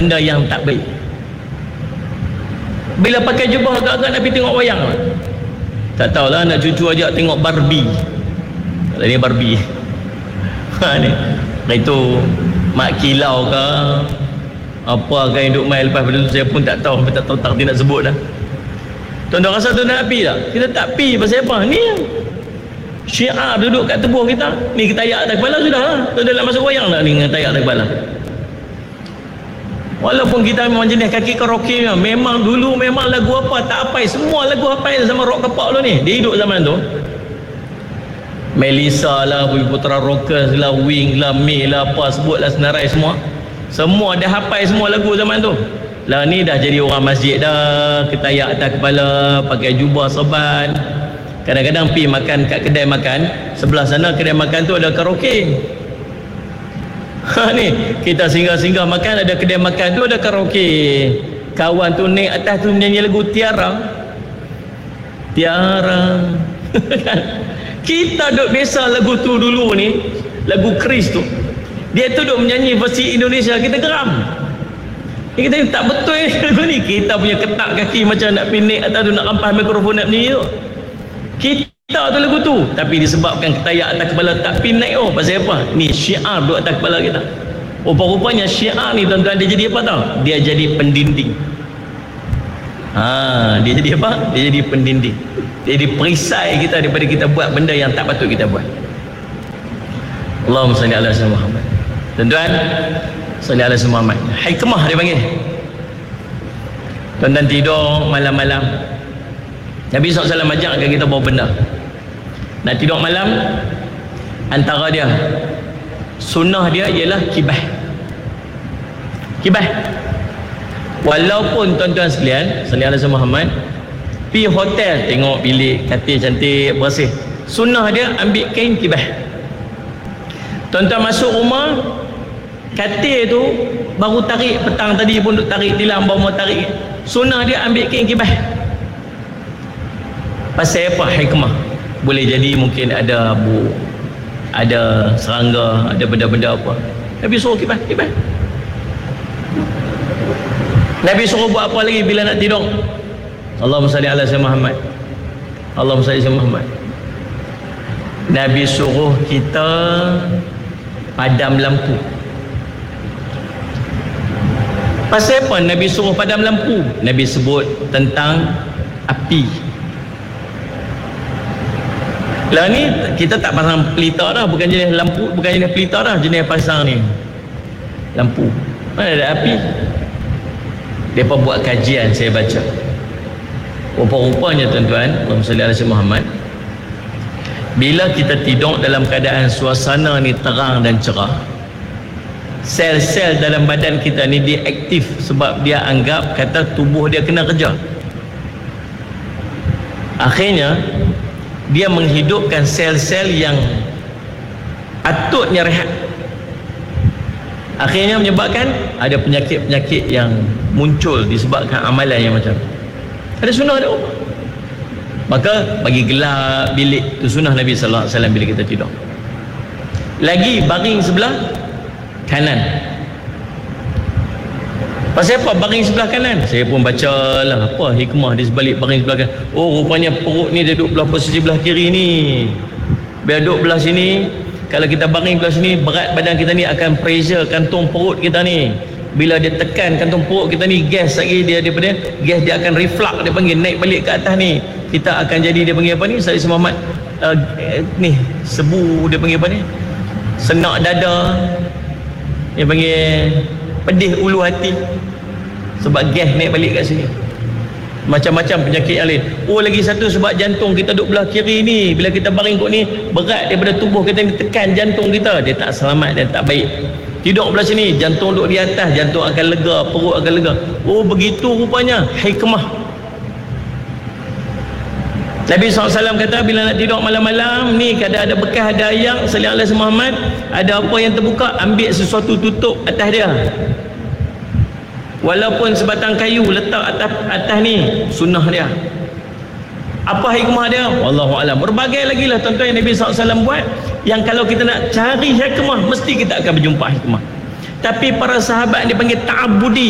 benda yang tak baik. Bila pakai jubah agak-agak nak pergi tengok wayang, tak tahulah nak cucu ajak tengok Barbie. Kalau ni Barbie ni itu mak kilau ke apa ke yang duk main lepas pada tu saya pun tak tahu tak nak sebut dah. Tuan-tuan rasa tuan nak pi tak? Kita tak pi pasal apa? Ni syiar duduk kat tubuh kita. Ni kita tayak atas kepala sudah lah. Tuan-tuan nak masuk wayang tak ni dengan tayak atas kepala? Walaupun kita memang jenis kaki karaoke, memang dulu memang lagu apa tak hafal, semua lagu hafal sama rock kepak lu ni. Dia hidup zaman tu. Melissa lah, Bumi Putra Rockers lah, Wing lah, May lah, apa sebutlah senarai semua. Semua dah hafal semua lagu zaman tu. Lah ni dah jadi orang masjid dah, ketayak atas kepala, pakai jubah serban. Kadang-kadang pergi makan kat kedai makan, sebelah sana kedai makan tu ada karaoke. Ni kita singgah-singgah makan, ada kedai makan tu ada karaoke. Kawan tu naik atas tu nyanyi lagu Tiara. Kita duk biasa lagu tu dulu ni, lagu Chris tu. Dia tu duk menyanyi versi Indonesia, kita geram. Kita tak betul lagu ni. Kita punya ketak kaki macam nak pinik atas tu, nak rampas mikrofon nak menyanyi tu. Kita tu lagu tu, tapi disebabkan ketayak atas kepala tak pinik. Oh, pasal apa? Ni syiar duk atas kepala kita. Rupa-rupanya syiar ni tuan-tuan dia jadi apa tau? Dia jadi pendinding. Dia jadi apa? Dia jadi pendinding. Dia jadi perisai kita daripada kita buat benda yang tak patut kita buat. Allahumma salli ala sayyidina Muhammad. Tuan-tuan, salli ala sayyidina Muhammad. Hikmah dia panggil. Tuan-tuan tidur malam-malam, Nabi SAW ajarkan kita bawa benda. Nak tidur malam, antara dia sunnah dia ialah kibah. Walaupun tuan-tuan sekalian, salli ala sayyidina Muhammad, pergi hotel tengok bilik katil cantik bersih, sunnah dia ambil kain kibah. Tuan-tuan masuk rumah, katil tu baru tarik petang tadi pun duk tarik tilam, baru mau tarik, sunnah dia ambil kain kibah. Pasal apa? Hikmah. Boleh jadi mungkin ada ada serangga, ada benda-benda apa, Nabi suruh kibah. Nabi suruh buat apa lagi bila nak tidur? Allahumma salli ala sayyidina Muhammad. Allahumma salli ala sayyidina Muhammad. Nabi suruh kita padam lampu. Pasal apa Nabi suruh padam lampu? Nabi sebut tentang api. Lah ni kita tak pasang pelita dah, bukan jenis lampu, bukan jenis pelita dah, jenis pasang ni lampu. Mana ada api? Depa buat kajian, saya baca. Rupa-rupanya tuan-tuan, Allahumma salli ala sayyidina Muhammad, bila kita tidur dalam keadaan suasana ni terang dan cerah, sel-sel dalam badan kita ni dia aktif sebab dia anggap kata tubuh dia kena kerja. Akhirnya dia menghidupkan sel-sel yang patutnya rehat. Akhirnya menyebabkan ada penyakit-penyakit yang muncul disebabkan amalan yang macam ada sunnah ada ubah. Maka bagi gelap bilik tu sunnah Nabi sallallahu alaihi wasallam bila kita tidur. Lagi baring sebelah kanan. Pasal apa baring sebelah kanan? Saya pun bacalah apa hikmah di sebalik baring sebelah kanan. Oh, rupanya perut ni dia duduk belah posisi belah kiri ni. Biar duduk belah sini, kalau kita baring belah sini, berat badan kita ni akan pressure kantung perut kita ni. Bila dia tekan kantung perut kita ni, gas lagi dia daripada gas dia akan reflux, dia panggil, naik balik ke atas ni. Kita akan jadi, dia panggil apa ni? Saya Muhammad ni sebu, dia panggil apa ni? Senak dada. Dia panggil pedih ulu hati sebab gas naik balik kat sini. Macam-macam penyakit yang lain. Oh, lagi satu sebab jantung kita duduk belah kiri ni, bila kita baring kot ni, berat daripada tubuh kita ni tekan jantung kita, dia tak selamat dan tak baik. Tidur belah sini, jantung duduk di atas, jantung akan lega, perut akan lega. Oh, begitu rupanya hikmah. Nabi SAW kata bila nak tidur malam-malam ni, kadang ada bekas, ada ayam, sallallahu alaihi Muhammad, ada apa yang terbuka, ambil sesuatu tutup atas dia. Walaupun sebatang kayu letak atas ni, sunnah dia. Apa hikmah dia? Wallahu alam. Berbagai lagi lah tuan-tuan yang Nabi SAW buat, yang kalau kita nak cari hikmah, mesti kita akan berjumpa hikmah. Tapi para sahabat dipanggil ta'abudi.